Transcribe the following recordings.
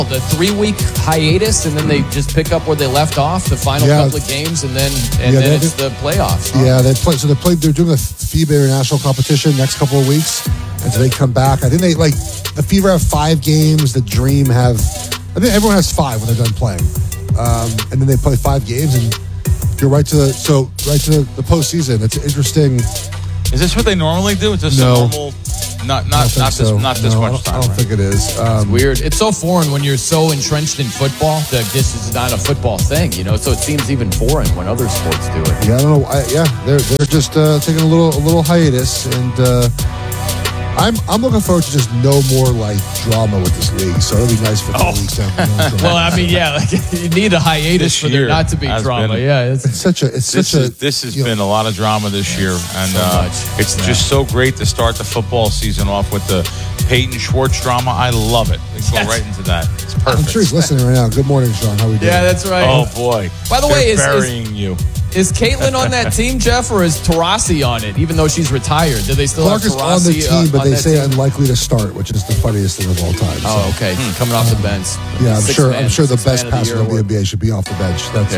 The 3-week hiatus, and then they just pick up where they left off, the final couple of games, and then it's the playoffs. Huh? Yeah, they're doing a FIBA international competition next couple of weeks, and so they come back. I think they the Fever have 5 games, the Dream have, I think everyone has 5 when they're done playing, and then they play 5 games and you're right to the postseason. It's interesting. Is this what they normally do? Is this a normal? Not this much time. I don't think it is. It's weird. It's so foreign when you're so entrenched in football that this is not a football thing, So it seems even foreign when other sports do it. Yeah, I don't know. They're just taking a little hiatus, and I'm looking forward to just no more drama with this league. So it'll be nice for 2 weeks down. Well, I mean, you need a hiatus for there not to be drama. This has been a lot of drama this year, and it's just so great to start the football season off with the Peyton Schwartz drama. I love it. We go right into that. It's perfect. I'm sure he's listening right now. Good morning, Sean. How are we doing? Yeah, that's right. Oh boy. By the way, burying you. Is Caitlin on that team, Jeff, or is Taurasi on it, even though she's retired? Do they still Clark have Taurasi on the team, but they say team? Unlikely to start, which is the funniest thing of all time. Oh, okay. Coming off the bench. Yeah, I'm sure the best passer in the NBA should be off the bench. That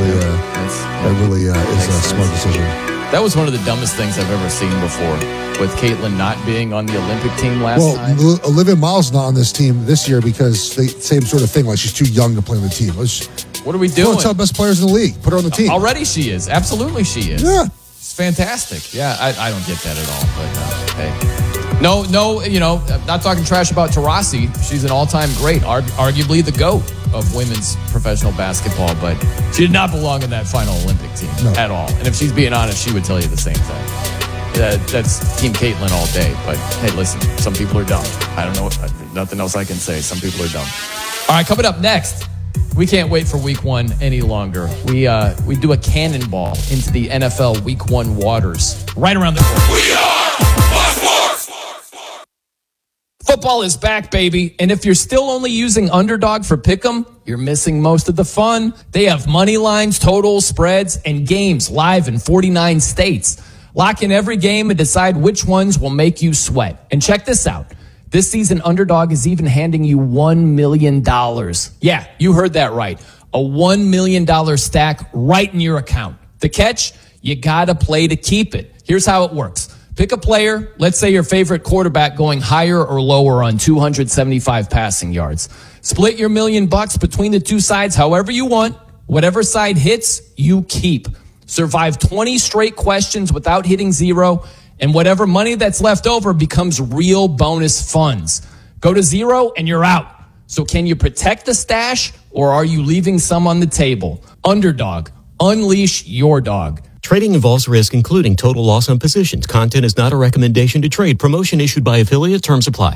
really is a smart decision. That was one of the dumbest things I've ever seen before, with Caitlin not being on the Olympic team last time. Well, Olivia Miles not on this team this year because same sort of thing. She's too young to play on the team. What are we doing? Top best players in the league. Put her on the team. Already she is. Absolutely she is. Yeah. It's fantastic. Yeah, I don't get that at all. But hey. No, I'm not talking trash about Taurasi. She's an all-time great, arguably the GOAT of women's professional basketball, but she did not belong in that final Olympic team at all. And if she's being honest, she would tell you the same thing. That's Team Caitlin all day. But hey, listen, some people are dumb. I don't know. Nothing else I can say. Some people are dumb. All right, coming up next. We can't wait for week 1 any longer. We do a cannonball into the NFL week 1 waters right around the corner. We are Fox Sports! Football is back, baby. And if you're still only using Underdog for Pick'em, you're missing most of the fun. They have money lines, totals, spreads, and games live in 49 states. Lock in every game and decide which ones will make you sweat. And check this out. This season, Underdog is even handing you $1 million. Yeah, you heard that right. A $1 million stack right in your account. The catch? You gotta play to keep it. Here's how it works. Pick a player, let's say your favorite quarterback going higher or lower on 275 passing yards. Split your $1 million between the two sides however you want. Whatever side hits, you keep. Survive 20 straight questions without hitting zero. And whatever money that's left over becomes real bonus funds. Go to zero and you're out. So can you protect the stash or are you leaving some on the table? Underdog. Unleash your dog. Trading involves risk, including total loss on positions. Content is not a recommendation to trade. Promotion issued by affiliate. Terms apply.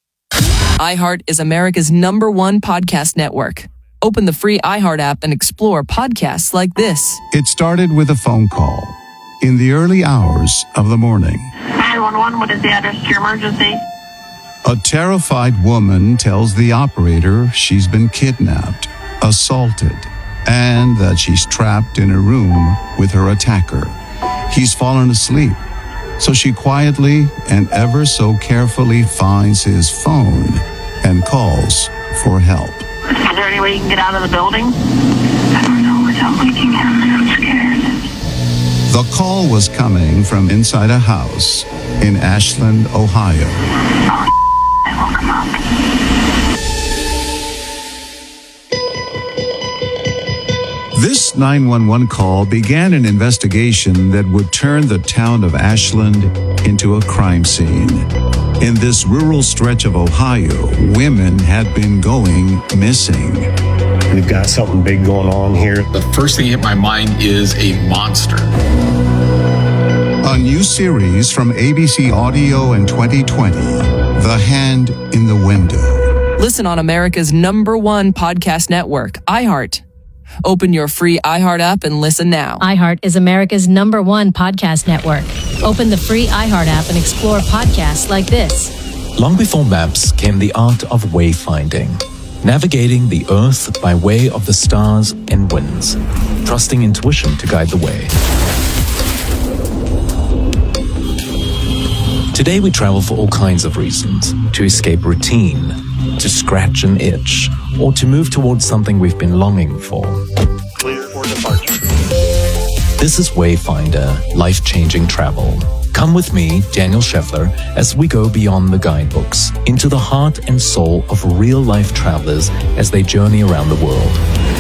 iHeart is America's #1 podcast network. Open the free iHeart app and explore podcasts like this. It started with a phone call. In the early hours of the morning, 911, what is the address to your emergency? a terrified woman tells the operator she's been kidnapped, assaulted, and that she's trapped in a room with her attacker. He's fallen asleep, so she quietly and ever so carefully finds his phone and calls for help. Is there any way you can get out of the building? I don't know without waking him. I'm scared. The call was coming from inside a house in Ashland, Ohio. I woke him up. This 911 call began an investigation that would turn the town of Ashland into a crime scene. In this rural stretch of Ohio, women had been going missing. We've got something big going on here. The first thing that hit my mind is a monster. A new series from ABC Audio in 2020, The Hand in the Window. Listen on America's #1 podcast network, iHeart. Open your free iHeart app and listen now. iHeart is America's #1 podcast network. Open the free iHeart app and explore podcasts like this. Long before maps came the art of wayfinding. Navigating the earth by way of the stars and winds, trusting intuition to guide the way. Today we travel for all kinds of reasons, to escape routine, to scratch an itch, or to move towards something we've been longing for. Clear for departure. This is Wayfinder, life-changing travel. Come with me, Daniel Scheffler, as we go beyond the guidebooks, into the heart and soul of real-life travelers as they journey around the world.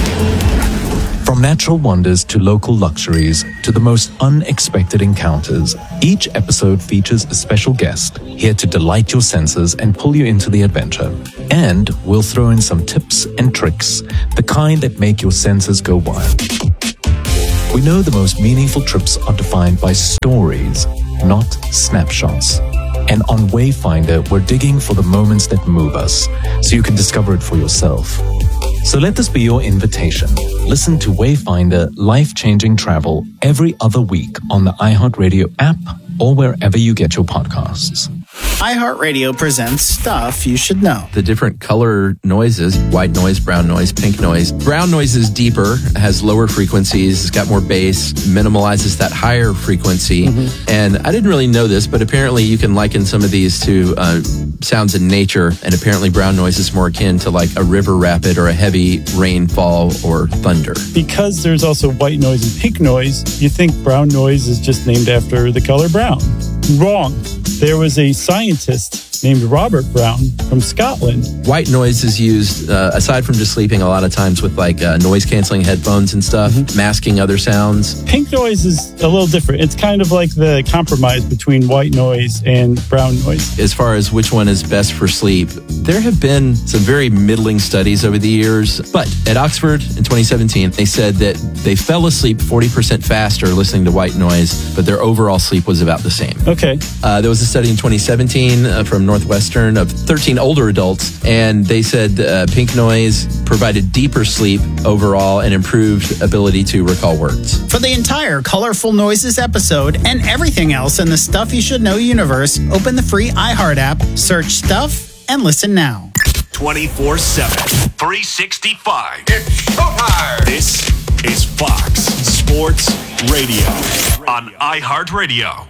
From natural wonders to local luxuries to the most unexpected encounters, each episode features a special guest here to delight your senses and pull you into the adventure. And we'll throw in some tips and tricks, the kind that make your senses go wild. We know the most meaningful trips are defined by stories, not snapshots. And on Wayfinder, we're digging for the moments that move us, so you can discover it for yourself. So let this be your invitation. Listen to Wayfinder Life-Changing Travel every other week on the iHeartRadio app or wherever you get your podcasts. iHeartRadio presents Stuff You Should Know. The different color noises, white noise, brown noise, pink noise. Brown noise is deeper, has lower frequencies, it's got more bass, minimalizes that higher frequency. And I didn't really know this, but apparently you can liken some of these to sounds in nature, and apparently brown noise is more akin to like a river rapid or a heavy rainfall or thunder. Because there's also white noise and pink noise, you think brown noise is just named after the color brown. Wrong. There was a scientist named Robert Brown from Scotland. White noise is used, aside from just sleeping, a lot of times with like noise-canceling headphones and stuff, masking other sounds. Pink noise is a little different. It's kind of like the compromise between white noise and brown noise. As far as which one is best for sleep, there have been some very middling studies over the years, but at Oxford in 2017, they said that they fell asleep 40% faster listening to white noise, but their overall sleep was about the same. Okay. There was a study in 2017 from Northwestern of 13 older adults, and they said pink noise provided deeper sleep overall and improved ability to recall words. For the entire Colorful Noises episode and everything else in the Stuff You Should Know universe, open the free iHeart app, search Stuff, and listen now. 24/7, 365. It's showtime. This is Fox Sports Radio on iHeartRadio.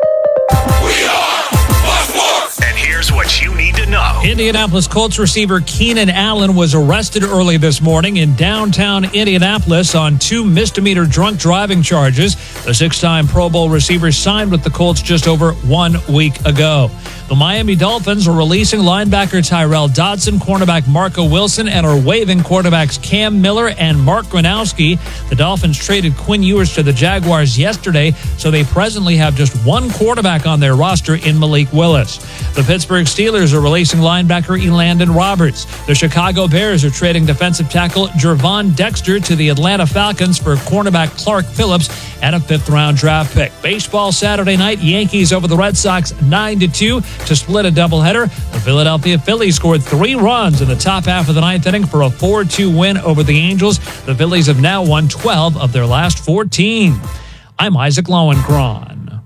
We are Fox Sports. And here's what you need to know. Indianapolis Colts receiver Keenan Allen was arrested early this morning in downtown Indianapolis on 2 misdemeanor drunk driving charges. The 6-time Pro Bowl receiver signed with the Colts just over 1 week ago. The Miami Dolphins are releasing linebacker Tyrell Dodson, cornerback Marco Wilson, and are waiving quarterbacks Cam Miller and Mark Gronowski. The Dolphins traded Quinn Ewers to the Jaguars yesterday, so they presently have just one quarterback on their roster in Malik Willis. The Pittsburgh Steelers are releasing linebacker Elandon Roberts. The Chicago Bears are trading defensive tackle Gervon Dexter to the Atlanta Falcons for cornerback Clark Phillips and a 5th-round draft pick. Baseball Saturday night, Yankees over the Red Sox 9-2 to split a doubleheader. The Philadelphia Phillies scored 3 runs in the top half of the 9th inning for a 4-2 win over the Angels. The Phillies have now won 12 of their last 14. I'm Isaac Lowenkron.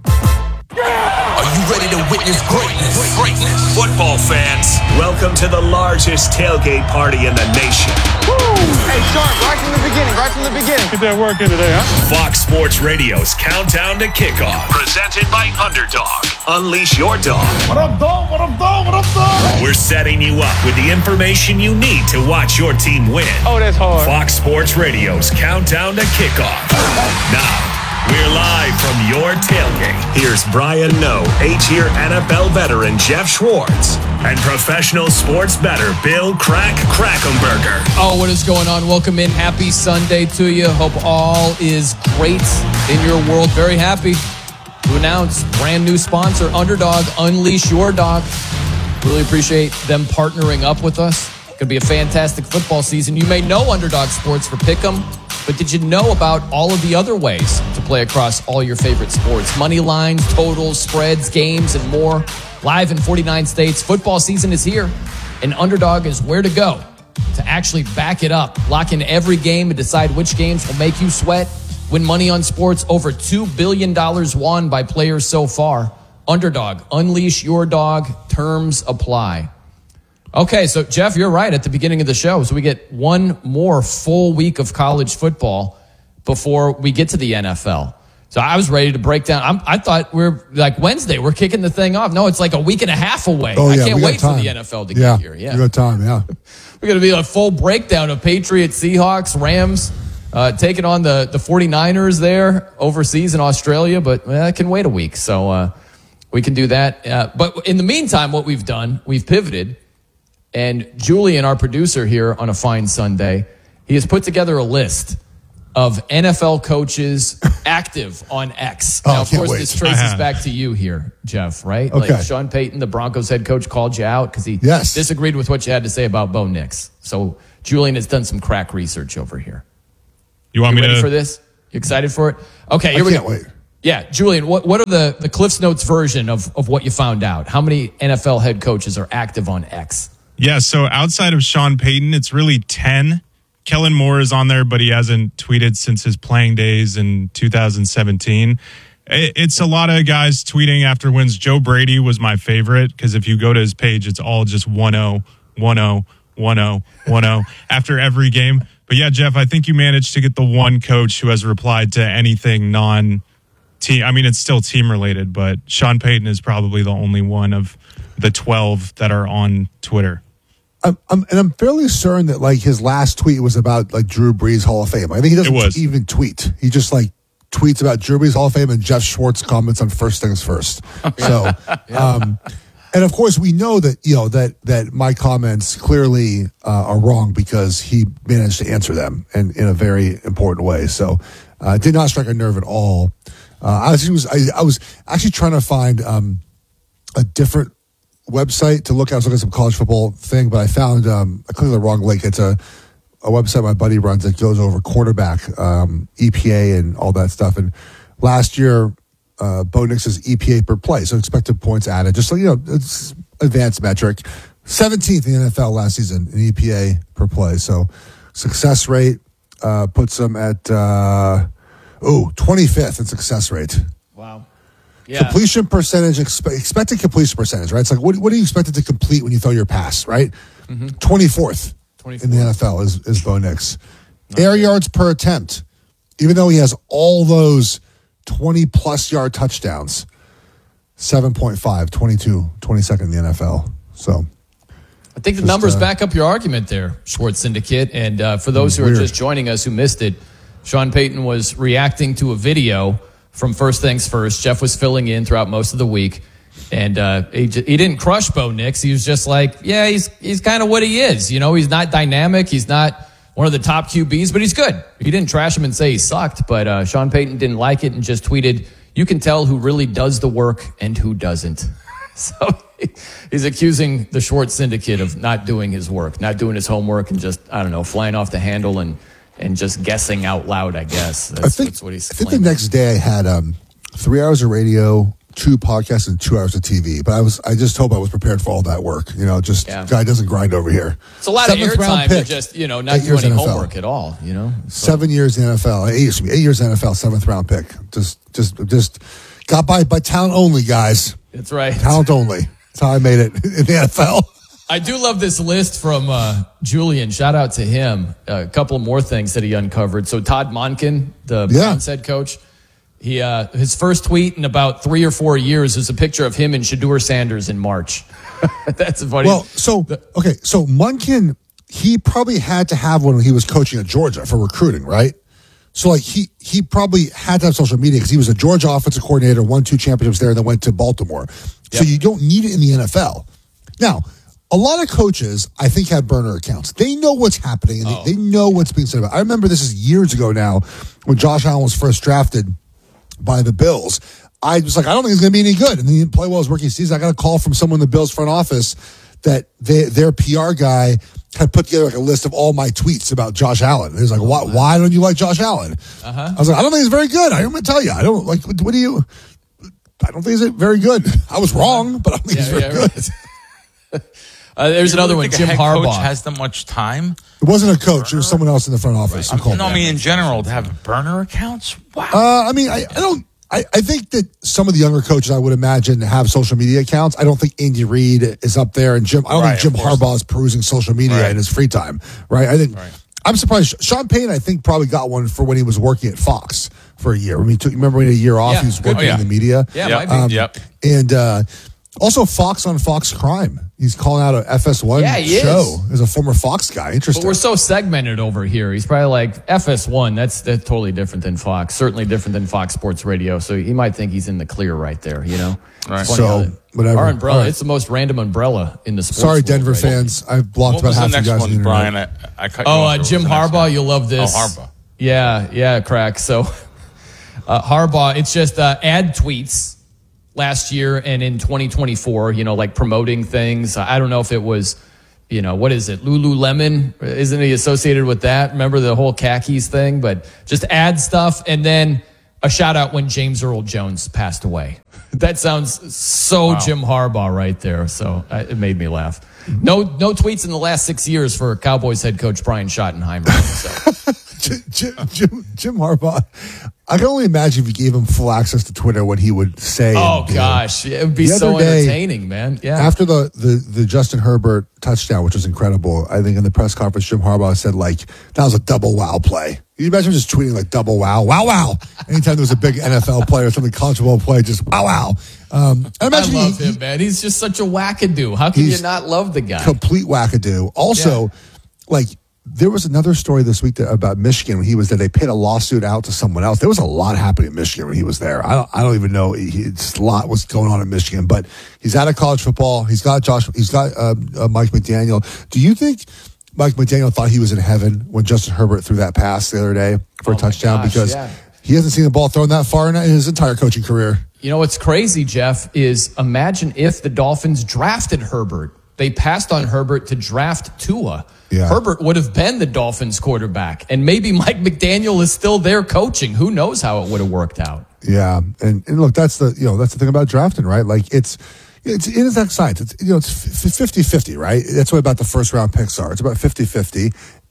Are you ready to witness greatness? Football fans, welcome to the largest tailgate party in the nation. Woo! Hey, Sharp, right from the beginning. Get that work in today, huh? Fox Sports Radio's Countdown to Kickoff. Presented by Underdog. Unleash your dog. What up, dog? We're setting you up with the information you need to watch your team win. Oh, that's hard. Fox Sports Radio's Countdown to Kickoff. Now, we're live from your tailgate. Here's Brian Noe, 8-year NFL veteran Jeff Schwartz, and professional sports bettor Bill Krackomberger. Oh, what is going on? Welcome in. Happy Sunday to you. Hope all is great in your world. Very happy to announce brand new sponsor, Underdog. Unleash your dog. Really appreciate them partnering up with us. Could be a fantastic football season. You may know Underdog Sports for Pick'em, but did you know about all of the other ways to play across all your favorite sports? Money lines, totals, spreads, games, and more. Live in 49 states. Football season is here, and Underdog is where to go to actually back it up. Lock in every game and decide which games will make you sweat. Win money on sports. Over $2 billion won by players so far. Underdog. Unleash your dog. Terms apply. Okay, so Jeff, you're right at the beginning of the show. So we get one more full week of college football before we get to the NFL. So I was ready to break down. I thought we're like Wednesday. We're kicking the thing off. No, it's like a week and a half away. I can't wait for the NFL to get here. Yeah, we got time. Yeah, we're going to be a full breakdown of Patriots, Seahawks, Rams taking on the 49ers there overseas in Australia. But I can wait a week, so we can do that. But in the meantime, what we've done, we've pivoted, and Julian, our producer here on a fine Sunday, he has put together a list of NFL coaches active on X. Now, of course, this traces back to you here, Jeff, right? Okay. Like Sean Payton, the Broncos head coach, called you out because he disagreed with what you had to say about Bo Nix. So Julian has done some crack research over here. You want me ready to? For this? You excited for it? Okay, here we go. Wait. Yeah, Julian, what are the Cliffs Notes version of what you found out? How many NFL head coaches are active on X? Yeah, so outside of Sean Payton, it's really 10. Kellen Moore is on there, but he hasn't tweeted since his playing days in 2017. It's a lot of guys tweeting after wins. Joe Brady was my favorite because if you go to his page, it's all just 1-0, 1-0, 1-0, 1-0 after every game. But yeah, Jeff, I think you managed to get the one coach who has replied to anything non-team. I mean, it's still team related, but Sean Payton is probably the only one of the 12 that are on Twitter. I'm fairly certain that like his last tweet was about like Drew Brees Hall of Fame. I think he doesn't even tweet. He just like tweets about Drew Brees Hall of Fame and Jeff Schwartz comments on First Things First. So, and of course we know that that my comments clearly are wrong because he managed to answer them and in a very important way. So, did not strike a nerve at all. I was actually trying to find a different website to look at. I was looking at some college football thing, but I found I clicked the wrong link. It's a website my buddy runs that goes over quarterback EPA and all that stuff. And last year, Bo Nix's EPA per play, so expected points added, just so it's advanced metric. 17th in the NFL last season in EPA per play. So success rate puts him at 25th in success rate. Wow. Yeah. Completion percentage, expected completion percentage, right? It's like, what are you expected to complete when you throw your pass, right? 24th in the NFL is Bo Nix. Air yards per attempt, even though he has all those 20-plus yard touchdowns, 7.5, 22nd in the NFL. So I think the numbers back up your argument there, Schwartz Syndicate. And for those who are just joining us who missed it, Sean Payton was reacting to a video from First Things First. Jeff was filling in throughout most of the week, and he didn't crush Bo Nix. He was just like, yeah, he's kind of what he is. He's not dynamic. He's not one of the top QBs, but he's good. He didn't trash him and say he sucked, but Sean Payton didn't like it and just tweeted, you can tell who really does the work and who doesn't. So he's accusing the Schwartz Syndicate of not doing his work, not doing his homework, and just, I don't know, flying off the handle and just guessing out loud, I guess. That's what he's claiming. I think the next day I had 3 hours of radio, 2 podcasts, and 2 hours of TV. But I just hope I was prepared for all that work. Guy doesn't grind over here. It's a lot of airtime to just, not do any homework at all, So. 7 years in the NFL, 8 years in the NFL, 7th round pick. Just got by talent only, guys. That's right. Talent only. That's how I made it in the NFL. I do love this list from Julian. Shout out to him. A couple more things that he uncovered. So Todd Monken, the Browns head coach, his first tweet in about 3 or 4 years is a picture of him and Shedeur Sanders in March. That's funny. Well, so Monken, he probably had to have one when he was coaching at Georgia for recruiting, right? So like he probably had to have social media because he was a Georgia offensive coordinator, won 2 championships there, and then went to Baltimore. So you don't need it in the NFL. Now, a lot of coaches, I think, have burner accounts. They know what's happening, and they know what's being said about it. I remember this is years ago now when Josh Allen was first drafted by the Bills. I was like, I don't think he's going to be any good. And then he didn't play well his rookie season. I got a call from someone in the Bills front office that their PR guy had put together like a list of all my tweets about Josh Allen. He was like, why don't you like Josh Allen? I was like, I don't think he's very good. I'm going to tell you. I don't like, what do you... I don't think he's very good. I was wrong, but I don't think he's very good. There's another one, Jim Harbaugh. Coach has that much time? It wasn't a coach. It was someone else in the front office. In general, to have burner accounts? Wow. I think that some of the younger coaches, I would imagine, have social media accounts. I don't think Andy Reid is up there, and I don't think Jim Harbaugh is perusing social media in his free time, right? I I'm surprised. Sean Payton, I think, probably got one for when he was working at Fox for a year. I mean, remember when he had a year off? He was working in the media. Yeah, might be. And also Fox on Fox Crime. He's calling out a FS1 show as a former Fox guy. Interesting. But we're so segmented over here. He's probably like, FS1, that's totally different than Fox. Certainly different than Fox Sports Radio. So he might think he's in the clear right there, you know? Right. So, whatever. Our umbrella, Right. it's the most random umbrella in the sports Sorry, world, Denver right? fans. I've blocked What was about the half next you guys on one, the Brian? internet. I cut you off. Jim Harbaugh, you'll love this. Oh, Harbaugh. Yeah, Crack. So Harbaugh, it's just ad tweets last year and in 2024, you know, like promoting things. I don't know if it was, you know, what is it? Lululemon? Isn't he associated with that? Remember the whole khakis thing? But just ad stuff. And then a shout out when James Earl Jones passed away. That sounds so Jim Harbaugh right there. So it made me laugh. No tweets in the last 6 years for Cowboys head coach Brian Schottenheimer. So. Jim Harbaugh, I can only imagine if you gave him full access to Twitter what he would say. Oh, gosh. It would be so entertaining, man. Yeah. After the Justin Herbert touchdown, which was incredible, I think in the press conference, Jim Harbaugh said, like, that was a double wow play. Can you imagine just tweeting like double wow, wow, wow. Anytime there was a big NFL play or something college football play, just wow, wow. I love him, man. He's just such a wackadoo. How can you not love the guy? Complete wackadoo. Also, like, there was another story this week about Michigan when he was there. They paid a lawsuit out to someone else. There was a lot happening in Michigan when he was there. I don't even know. It's a lot was going on in Michigan, but he's out of college football. He's got Mike McDaniel. Do you think Mike McDaniel thought he was in heaven when Justin Herbert threw that pass the other day for a touchdown? Because he hasn't seen the ball thrown that far in his entire coaching career. You know what's crazy, Jeff, is imagine if the Dolphins drafted Herbert. They passed on Herbert to draft Tua. Yeah. Herbert would have been the Dolphins quarterback, and maybe Mike McDaniel is still there coaching. Who knows how it would have worked out? Yeah, and look, that's the thing about drafting, right? Like it's exact science. It's 50-50, right? That's what about the first round picks are. It's about 50-50,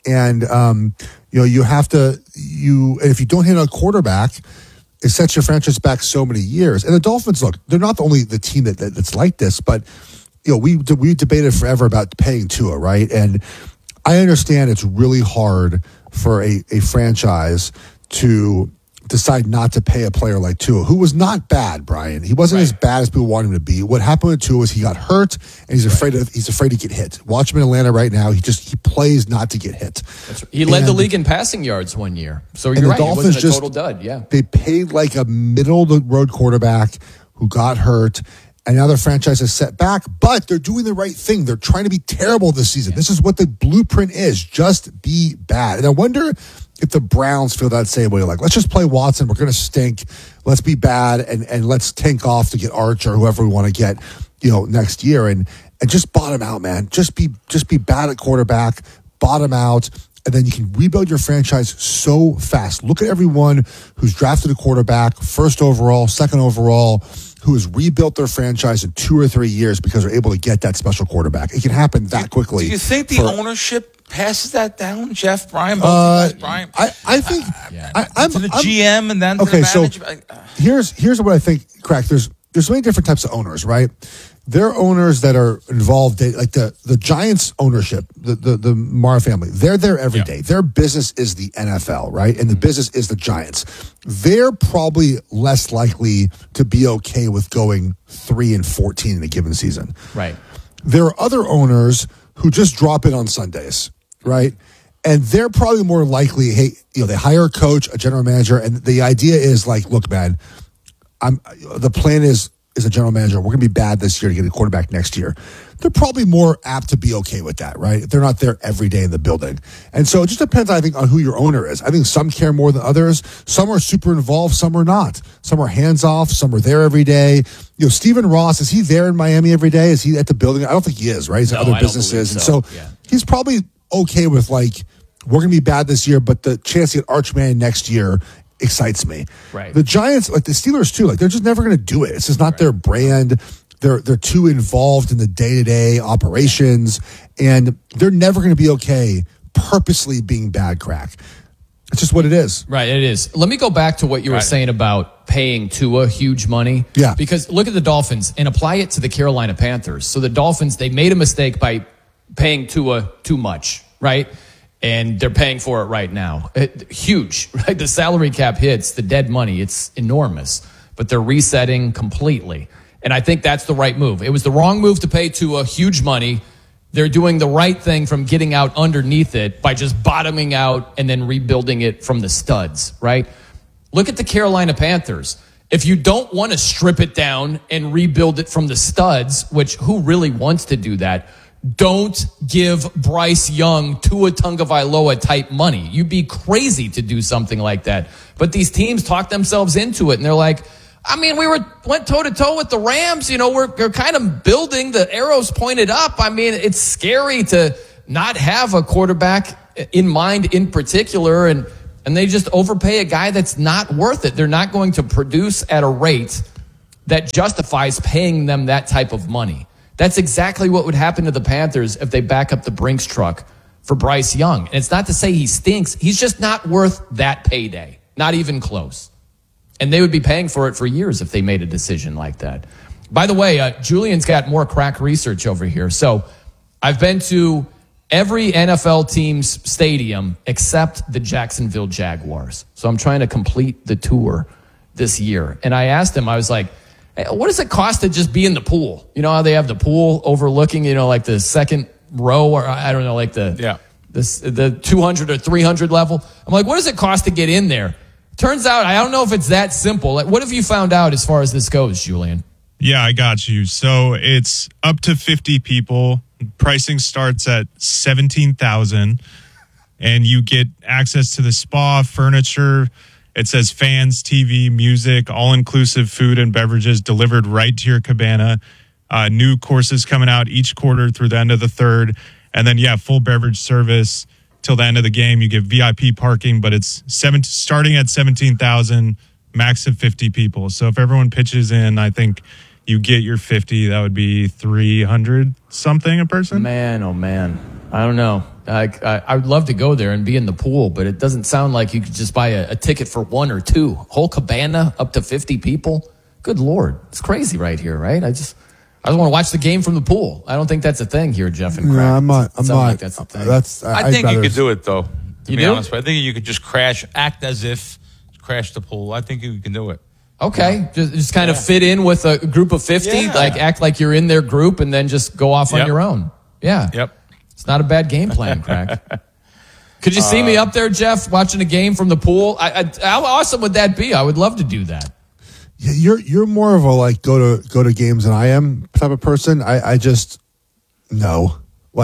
and you have to if you don't hit a quarterback, it sets your franchise back so many years. And the Dolphins, look, they're not the team that's like this, but we debated forever about paying Tua, right? And I understand it's really hard for a franchise to decide not to pay a player like Tua, who was not bad, Brian. He wasn't as bad as people want him to be. What happened with Tua was he got hurt, and he's afraid to get hit. Watch him in Atlanta right now. He plays not to get hit. That's right. He led the league in passing yards one year. So you're right. Dolphins he wasn't a total dud. Yeah, they paid like a middle of the road quarterback who got hurt. And now their franchise is set back, but they're doing the right thing. They're trying to be terrible this season. Yeah. This is what the blueprint is. Just be bad. And I wonder if the Browns feel that same way. Like, let's just play Watson. We're going to stink. Let's be bad and let's tank off to get Arch or whoever we want to get, next year. And just bottom out, man. Just be bad at quarterback, bottom out. And then you can rebuild your franchise so fast. Look at everyone who's drafted a quarterback, first overall, second overall, who has rebuilt their franchise in 2 or 3 years because they're able to get that special quarterback. It can happen that quickly. Do you think the ownership passes that down, Jeff? Brian? Brian? I think I'm to the GM and then to the manager. So here's what I think, Crack. There's so many different types of owners, right? There are owners that are involved, like the Giants ownership, the Mara family. They're there every day. Their business is the NFL, right? And the business is the Giants. They're probably less likely to be okay with going 3-14 in a given season. Right. There are other owners who just drop in on Sundays, right? And they're probably more likely, they hire a coach, a general manager, and the idea is like, look, man, the plan is a general manager, we're going to be bad this year to get a quarterback next year. They're probably more apt to be okay with that, right? If they're not there every day in the building. And so it just depends, I think, on who your owner is. I think some care more than others. Some are super involved, some are not. Some are hands off, some are there every day. Stephen Ross, is he there in Miami every day? Is he at the building? I don't think he is, right? He's at other businesses. And so he's probably okay with like, we're going to be bad this year, but the chance to get Arch Manning next year excites me. Right. The Giants, like the Steelers too, like they're just never going to do it. It's just not their brand. They're too involved in the day-to-day operations, and they're never going to be okay purposely being bad, Crack. It's just what it is. Right, it is. Let me go back to what you were saying about paying Tua huge money. Yeah. Because look at the Dolphins and apply it to the Carolina Panthers. So the Dolphins, they made a mistake by paying Tua too much, right? And they're paying for it right now. Huge, right? The salary cap hits, the dead money, it's enormous. But they're resetting completely. And I think that's the right move. It was the wrong move to pay Tua huge money. They're doing the right thing from getting out underneath it by just bottoming out and then rebuilding it from the studs, right? Look at the Carolina Panthers. If you don't want to strip it down and rebuild it from the studs, which who really wants to do that? Don't give Bryce Young Tua Tagovailoa type money. You'd be crazy to do something like that. But these teams talk themselves into it, and they're like, I mean, we went toe-to-toe with the Rams. You know, we're kind of building the arrows pointed up. I mean, it's scary to not have a quarterback in mind in particular, and they just overpay a guy that's not worth it. They're not going to produce at a rate that justifies paying them that type of money. That's exactly what would happen to the Panthers if they back up the Brinks truck for Bryce Young. And it's not to say he stinks. He's just not worth that payday. Not even close. And they would be paying for it for years if they made a decision like that. By the way, Julian's got more crack research over here. So I've been to every NFL team's stadium except the Jacksonville Jaguars. So I'm trying to complete the tour this year. And I asked him, I was like, hey, what does it cost to just be in the pool? You know how they have the pool overlooking, like the second row, or I don't know, like the 200 or 300 level. I'm like, what does it cost to get in there? Turns out, I don't know if it's that simple. Like, what have you found out as far as this goes, Julian? Yeah, I got you. So it's up to 50 people. Pricing starts at $17,000, and you get access to the spa, furniture. It says fans, TV, music, all-inclusive food and beverages delivered right to your cabana. New courses coming out each quarter through the end of the third. And then, full beverage service till the end of the game. You get VIP parking, but it's starting at $17,000, max of 50 people. So if everyone pitches in, I think you get your 50. That would be 300 something a person. Man, oh man, I don't know. I would love to go there and be in the pool, but it doesn't sound like you could just buy a ticket for one or two. Whole cabana up to 50 people. Good Lord, it's crazy right here, right? I just want to watch the game from the pool. I don't think that's a thing here, Jeff and Craig. No, I'm not. Like that's a thing. I think you could do it though. To be honest, I think you could just act as if crash the pool. I think you can do it. Okay, just kind of fit in with a group of 50, like act like you're in their group, and then just go off on your own. Yeah. Yep. It's not a bad game plan, Craig. Could you see me up there, Jeff, watching a game from the pool? How awesome would that be? I would love to do that. Yeah, you're more of a like go to games than I am type of person. I just no.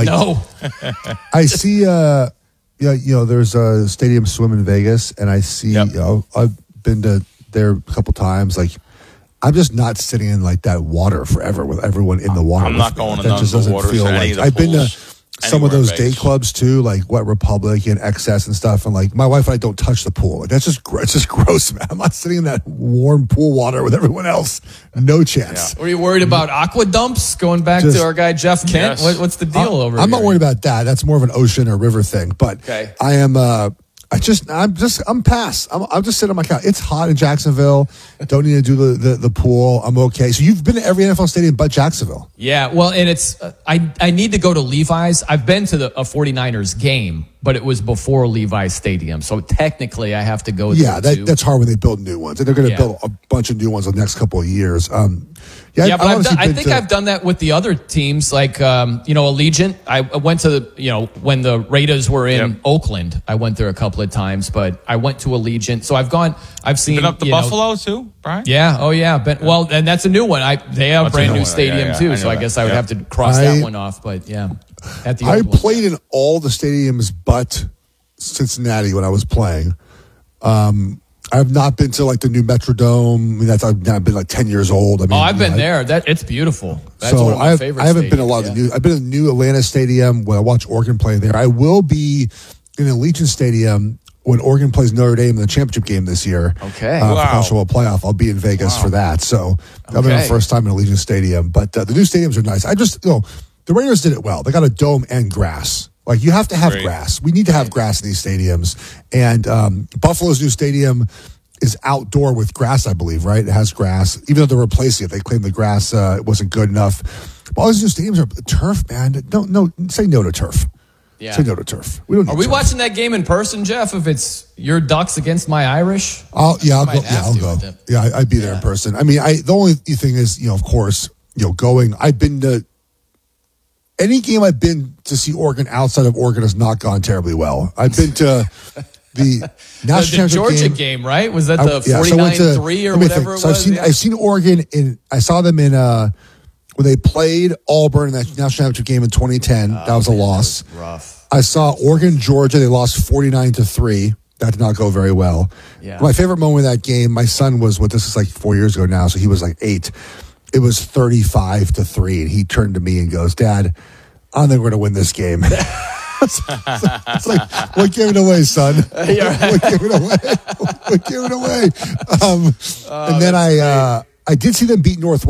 I see there's a Stadium Swim in Vegas, and I see I've been to there a couple times. Like, I'm just not sitting in like that water forever with everyone in the water. I'm not going to that just doesn't feel like. I've been to some of those day clubs too, like Wet Republic and Excess and stuff. And like my wife and I don't touch the pool. Like that's just it's just gross, man. I'm not sitting in that warm pool water with everyone else. No chance. Were you worried about aqua dumps? Going back to our guy Jeff Kent, what's the deal over here? I'm not worried about that. That's more of an ocean or river thing. But I am. I'm pass. I'm just sitting on my couch. It's hot in Jacksonville. Don't need to do the pool. I'm okay. So you've been to every NFL stadium but Jacksonville. Yeah, well, and it's I need to go to Levi's. I've been to a 49ers game, but it was before Levi's Stadium. So technically I have to go there too. That's hard when they build new ones. And they're going to build a bunch of new ones in the next couple of years. But I think I've done that with the other teams, like Allegiant. I went to when the Raiders were in Oakland. I went there a couple of times, but I went to Allegiant. So I've seen been up to Buffalo too, Brian. Yeah, oh yeah. Well, and that's a new one. They have a brand new stadium too. So I guess I would have to cross that one off. But at the I played in all the stadiums but Cincinnati when I was playing. I've not been to like the new Metrodome. I've been like 10 years old. I've been there. It's beautiful. That's one of my favorite. I haven't been a lot of the new. I've been in the new Atlanta Stadium when I watched Oregon play there. I will be in Allegiant Stadium when Oregon plays Notre Dame in the championship game this year. Okay, for college football playoff. I'll be in Vegas for that. So that'll be my first time in Allegiant Stadium. But the new stadiums are nice. The Raiders did it well. They got a dome and grass. Like, you have to have grass. We need to have grass in these stadiums. And Buffalo's new stadium is outdoor with grass, I believe, right? It has grass. Even though they're replacing it, they claim the grass wasn't good enough. But all these new stadiums are turf, man. No, say no to turf. Yeah. Say no to turf. We don't. Are we watching that game in person, Jeff? If it's your Ducks against my Irish, I'll go. Yeah, I'd be there in person. I mean, the only thing is, of course, going. I've been to any game I've been to see Oregon outside of Oregon has not gone terribly well. I've been to the national the Georgia game, right? Was that the 49-3 or whatever it was? I've seen Oregon I saw them in when they played Auburn in that national championship game in 2010. That was a loss. That was rough. I saw Oregon, Georgia. They lost 49-3. That did not go very well. Yeah. My favorite moment of that game, my son was this is like 4 years ago now, so he was like 8. It was 35-3, and he turned to me and goes, "Dad, I don't think we're going to win this game." It's like, what gave it away, son? What gave it away? What gave it away? And then I did see them beat Northwestern.